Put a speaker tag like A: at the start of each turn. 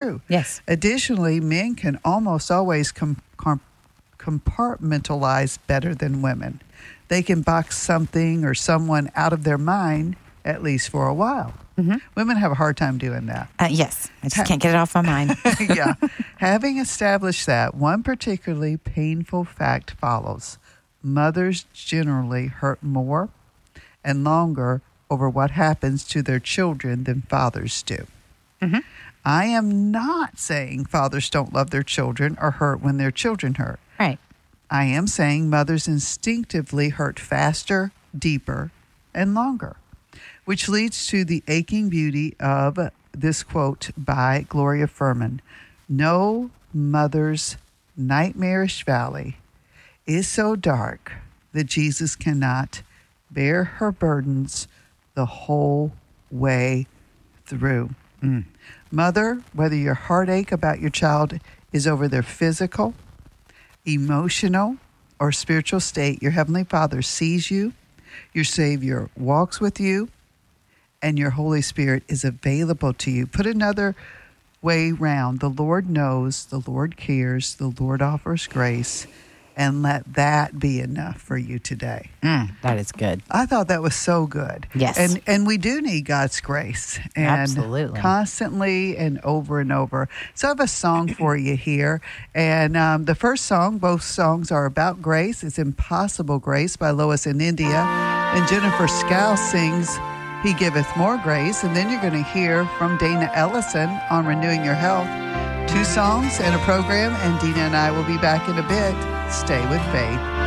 A: true.
B: Yes.
A: Additionally, men can almost always compartmentalize better than women. They can box something or someone out of their mind, at least for a while.
B: Mm-hmm.
A: Women have a hard time doing that.
B: Yes. I just can't get it off my mind.
A: Yeah. Having established that, one particularly painful fact follows. Mothers generally hurt more and longer over what happens to their children than fathers do.
B: Mm-hmm.
A: I am not saying fathers don't love their children or hurt when their children hurt.
B: Right.
A: I am saying mothers instinctively hurt faster, deeper, and longer, which leads to the aching beauty of this quote by Gloria Furman. No mother's nightmarish valley is so dark that Jesus cannot bear her burdens the whole way through. Mother, whether your heartache about your child is over their physical, emotional, or spiritual state, your Heavenly Father sees you, your Savior walks with you, and your Holy Spirit is available to you. Put another way round. The Lord knows, the Lord cares, the Lord offers grace, and let that be enough for you today.
B: That is good.
A: I thought that was so good.
B: Yes.
A: And we do need God's grace. And
B: Absolutely.
A: Constantly and over and over. So I have a song for you here. And the first song, both songs are about grace. It's Impossible Grace by Lois and India. And Jennifer Scouse sings He Giveth More Grace. And then you're going to hear from Dana Ellison on Renewing Your Health. 2 songs and a program. And Dina and I will be back in a bit. Stay with Faith.